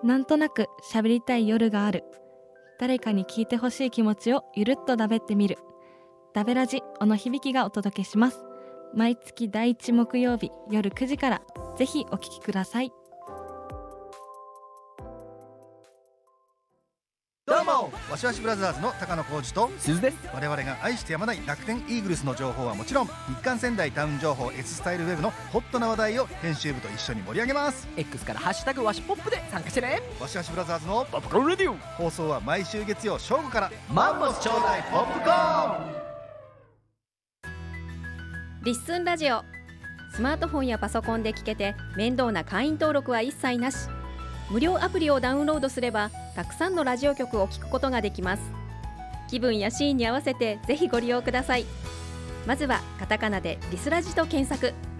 なんとなく喋りたい夜がある。誰かに聞いてほしい気持ちをゆるっとだべってみる。だべラジ小野響がお届けします。毎月第1木曜日夜9時からぜひお聞きください。 どうも、わしわしブラザーズの高野浩二と鈴です。 我々が愛してやまない楽天イーグルスの情報はもちろん、日刊仙台タウン情報 S スタイルウェブのホットな話題を編集部と一緒に盛り上げます。 X からハッシュタグわしポップで参加してね。 わしわしブラザーズのポップコーンレディオ、 放送は毎週月曜正午から。 マンモスちょうだいポップコーン。 リッスンラジオ、スマートフォンやパソコンで聞けて面倒な会員登録は一切なし。無料アプリをダウンロードすればたくさんのラジオ局を聞くことができます。気分やシーンに合わせてぜひご利用ください。まずはカタカナでリスラジと検索。